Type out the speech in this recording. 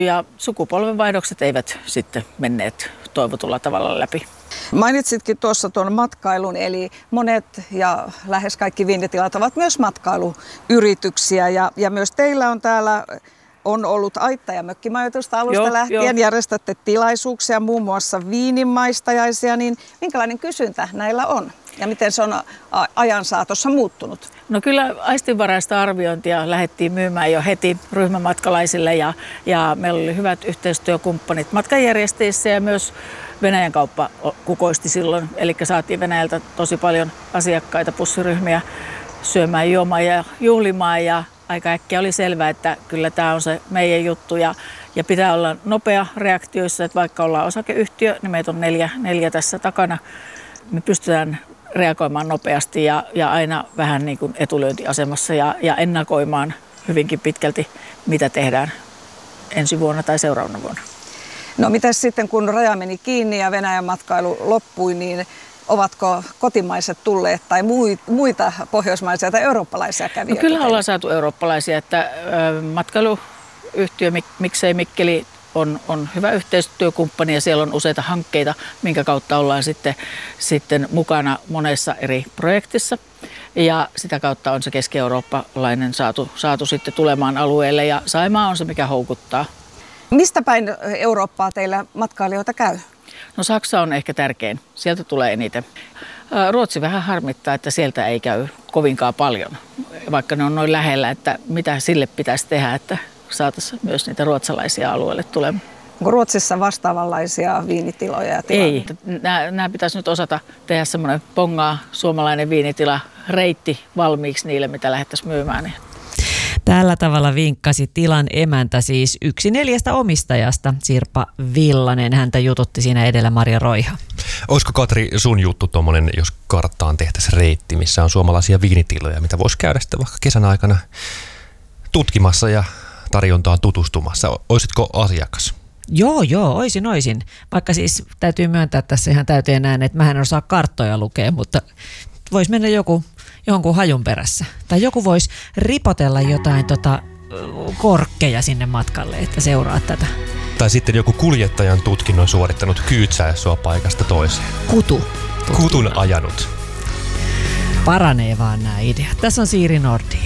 Ja sukupolvenvaihdokset eivät sitten menneet toivotulla tavalla läpi. Mainitsitkin tuossa tuon matkailun, eli monet ja lähes kaikki viinitilat ovat myös matkailuyrityksiä ja myös teillä on täällä ollut aitta- ja mökkimajoitusta alusta lähtien. Järjestätte tilaisuuksia, muun muassa viinimaistajaisia, niin minkälainen kysyntä näillä on? Ja miten se on ajan saatossa muuttunut? No kyllä aistinvaraista arviointia lähdettiin myymään jo heti ryhmämatkalaisille ja meillä oli hyvät yhteistyökumppanit matkanjärjestäjissä ja myös Venäjän kauppa kukoisti silloin. Eli saatiin Venäjältä tosi paljon asiakkaita, pussiryhmiä syömään, juomaan ja juhlimaan ja aika äkkiä oli selvää, että kyllä tämä on se meidän juttu ja pitää olla nopea reaktioissa, että vaikka ollaan osakeyhtiö, niin meitä on neljä tässä takana. Me pystytään reagoimaan nopeasti ja aina vähän niin kuin etulyöntiasemassa ja ennakoimaan hyvinkin pitkälti, mitä tehdään ensi vuonna tai seuraavana vuonna. No mitäs sitten, kun raja meni kiinni ja Venäjän matkailu loppui, niin ovatko kotimaiset tulleet tai muita pohjoismaisia tai eurooppalaisia kävijöitä? No kyllä ollaan saatu eurooppalaisia, että matkailuyhtiö Miksei Mikkeli on hyvä yhteistyökumppani ja siellä on useita hankkeita, minkä kautta ollaan sitten mukana monessa eri projektissa. Ja sitä kautta on se keski-eurooppalainen saatu sitten tulemaan alueelle ja Saimaa on se, mikä houkuttaa. Mistä päin Eurooppaa teillä matkailijoita käy? No Saksa on ehkä tärkein. Sieltä tulee eniten. Ruotsi vähän harmittaa, että sieltä ei käy kovinkaan paljon, vaikka ne on noin lähellä, että mitä sille pitäisi tehdä, että saataisiin myös niitä ruotsalaisia alueelle tulemaan. Onko Ruotsissa vastaavanlaisia viinitiloja ja tiloja? Ei. Nämä pitäisi nyt osata tehdä semmoinen pongaa suomalainen viinitila reitti valmiiksi niille, mitä lähdettäisiin myymään. Tällä tavalla vinkkasi tilan emäntä, siis yksi 4 omistajasta, Sirpa Villanen. Häntä jututti siinä edellä Maria Roiha. Olisiko Katri sun juttu tuommoinen, jos karttaan tehtäisiin reitti, missä on suomalaisia viinitiloja, mitä voisi käydä sitten vaikka kesän aikana tutkimassa ja tarjontaan tutustumassa? Olisitko asiakas? Joo, oisin. Vaikka siis täytyy myöntää tässä ihan täyteen näin, että mähän en osaa karttoja lukea, mutta voisi mennä jonkun hajun perässä. Tai joku voisi ripotella jotain korkkeja sinne matkalle, että seuraa tätä. Tai sitten joku kuljettajan tutkinnon suorittanut kyytsää sua paikasta toiseen. Kutun Kutun ajanut. Paranee vaan nämä ideat. Tässä on Siiri Nordin.